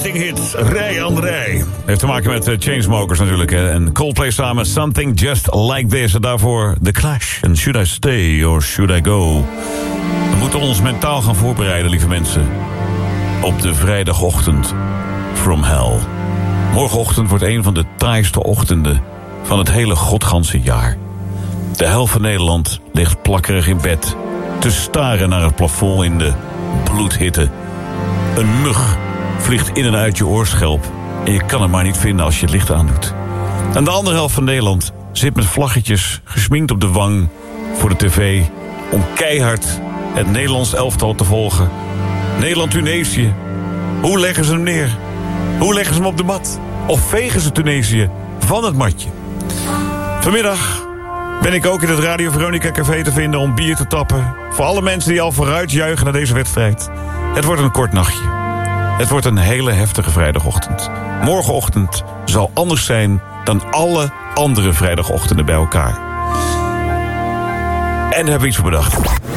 hits, rij aan rij. Heeft te maken met Chainsmokers natuurlijk. Hè. En Coldplay samen, Something Just Like This. En daarvoor The Clash. En Should I Stay or Should I Go? We moeten ons mentaal gaan voorbereiden, lieve mensen. Op de vrijdagochtend from hell. Morgenochtend wordt een van de taaiste ochtenden van het hele godganse jaar. De helft van Nederland ligt plakkerig in bed te staren naar het plafond in de bloedhitte. Een mug vliegt in en uit je oorschelp en je kan hem maar niet vinden als je het licht aandoet. En de andere helft van Nederland zit met vlaggetjes gesminkt op de wang voor de tv om keihard het Nederlands elftal te volgen. Nederland-Tunesië. Hoe leggen ze hem neer? Hoe leggen ze hem op de mat? Of vegen ze Tunesië van het matje? Vanmiddag ben ik ook in het Radio Veronica Café te vinden om bier te tappen. Voor alle mensen die al vooruit juichen naar deze wedstrijd. Het wordt een kort nachtje. Het wordt een hele heftige vrijdagochtend. Morgenochtend zal anders zijn dan alle andere vrijdagochtenden bij elkaar. En daar hebben we iets voor bedacht.